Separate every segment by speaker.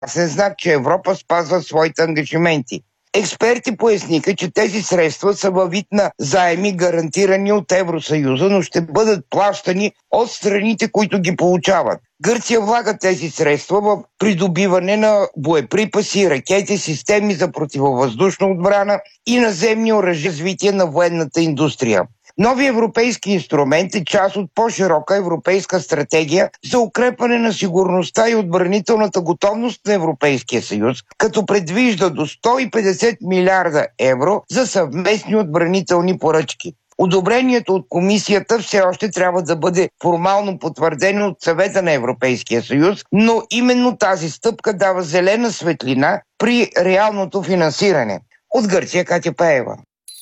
Speaker 1: знак, че Европа спазва своите ангажименти. Експерти поясниха, че тези средства са във вид на заеми, гарантирани от Евросъюза, но ще бъдат плащани от страните, които ги получават. Гърция влага тези средства в придобиване на боеприпаси, ракети, системи за противовъздушна отбрана и наземни оръжия, развитие на военната индустрия. Нови европейски инструмент е част от по-широка европейска стратегия за укрепване на сигурността и отбранителната готовност на Европейския съюз, като предвижда до 150 милиарда евро за съвместни отбранителни поръчки. Одобрението от комисията все още трябва да бъде формално потвърдено от Съвета на Европейския съюз, но именно тази стъпка дава зелена светлина при реалното финансиране. От Гърция, Катя Пеева.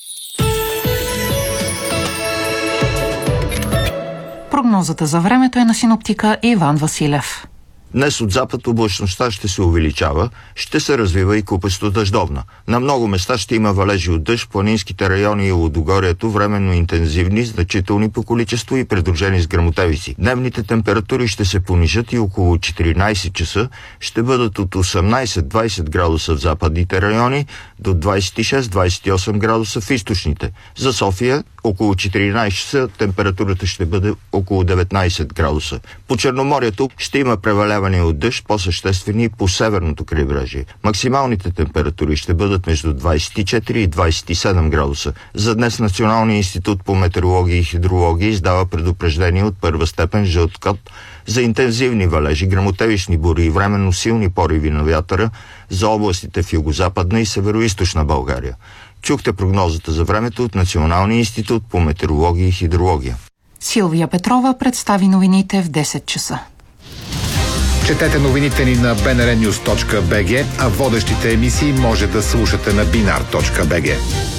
Speaker 2: Прогнозата за времето е на синоптика Иван Василев.
Speaker 3: Днес от запад облачността ще се увеличава, ще се развива и купесто дъждовна. На много места ще има валежи от дъжд, планинските райони и лудогорието временно интензивни, значителни по количество и придружени с гръмотевици. Дневните температури ще се понижат и около 14 часа ще бъдат от 18-20 градуса в западните райони до 26-28 градуса в източните. За София около 14 часа температурата ще бъде около 19 градуса. По Черноморието ще има преваляване от дъжд, по-съществени по северното крайбрежие. Максималните температури ще бъдат между 24 и 27 градуса. За днес Националният институт по метеорология и хидрология издава предупреждение от първа степен жълт код за интензивни валежи, гръмотевични бури и временно силни пориви на вятъра за областите в югозападна и североизточна България. Чухте прогнозата за времето от Националния институт по метеорология и хидрология.
Speaker 2: Силвия Петрова представи новините в 10 часа.
Speaker 4: Четете новините ни на bnrnews.bg, а водещите емисии може да слушате на binar.bg.